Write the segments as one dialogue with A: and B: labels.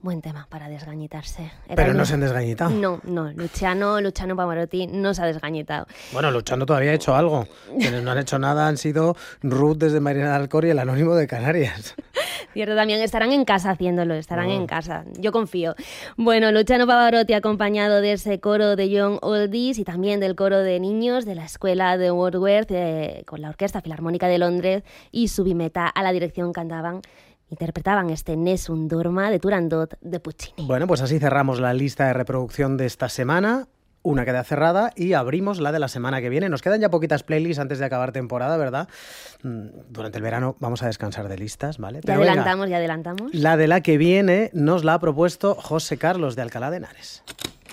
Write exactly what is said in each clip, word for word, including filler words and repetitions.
A: Buen tema para desgañitarse. Era
B: Pero
A: el...
B: no se han desgañitado.
A: No, no, Luciano, Luciano Pavarotti no se ha desgañitado.
B: Bueno, Luciano todavía ha hecho algo. Quienes no han hecho nada han sido Ruth desde Marina de Alcor y el Anónimo de Canarias.
A: Cierto, también estarán en casa haciéndolo, estarán
B: oh.
A: en casa, yo confío. Bueno, Luciano Pavarotti acompañado de ese coro de Young Oldies y también del coro de niños de la escuela de Wordsworth eh, con la Orquesta Filarmónica de Londres y Subimeta a la dirección cantaban interpretaban este Nessun Dorma de Turandot de Puccini.
B: Bueno, pues así cerramos la lista de reproducción de esta semana. Una queda cerrada y abrimos la de la semana que viene. Nos quedan ya poquitas playlists antes de acabar temporada, ¿verdad? Durante el verano vamos a descansar de listas, ¿vale?
A: Ya
B: Pero
A: adelantamos,
B: venga,
A: ya adelantamos.
B: La de la que viene nos la ha propuesto José Carlos de Alcalá de Henares.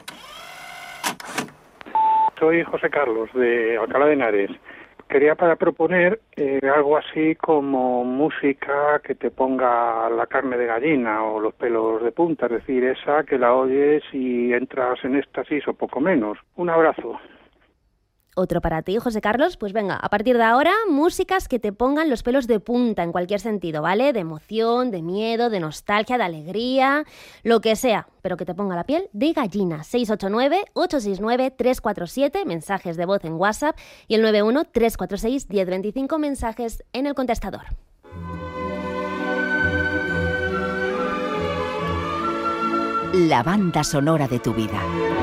C: Soy José Carlos de Alcalá de Henares. Quería para proponer eh, algo así como música que te ponga la carne de gallina o los pelos de punta, es decir, esa que la oyes y entras en éxtasis o poco menos. Un abrazo.
A: Otro para ti, José Carlos. Pues venga, a partir de ahora, músicas que te pongan los pelos de punta en cualquier sentido, ¿vale? De emoción, de miedo, de nostalgia, de alegría, lo que sea, pero que te ponga la piel de gallina. seis ocho nueve, ocho seis nueve, tres cuatro siete, mensajes de voz en WhatsApp y el nueve uno, tres cuatro seis, uno cero dos cinco, mensajes en el contestador.
D: La banda sonora de tu vida.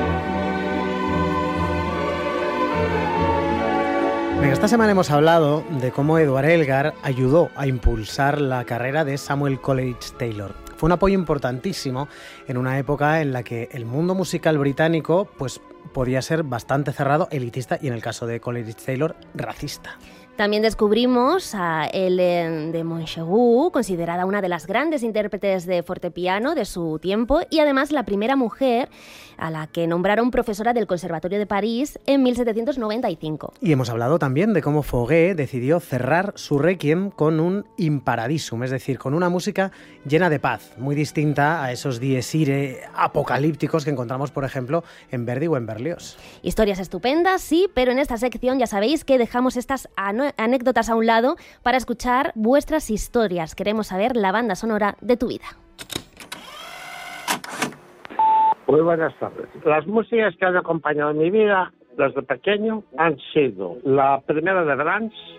B: Venga, esta semana hemos hablado de cómo Edward Elgar ayudó a impulsar la carrera de Samuel Coleridge Taylor. Fue un apoyo importantísimo en una época en la que el mundo musical británico pues, podía ser bastante cerrado, elitista y, en el caso de Coleridge Taylor, racista.
A: También descubrimos a Hélène de Montaigu, considerada una de las grandes intérpretes de fortepiano de su tiempo y además la primera mujer a la que nombraron profesora del Conservatorio de París en mil setecientos noventa y cinco.
B: Y hemos hablado también de cómo Foguet decidió cerrar su requiem con un in paradisum, es decir, con una música llena de paz, muy distinta a esos dies irae apocalípticos que encontramos, por ejemplo, en Verdi o en Berlioz.
A: Historias estupendas, sí, pero en esta sección ya sabéis que dejamos estas ano- anécdotas a un lado para escuchar vuestras historias. Queremos saber la banda sonora de tu vida.
E: Muy buenas tardes. Las músicas que han acompañado mi vida desde pequeño han sido la primera de Brahms,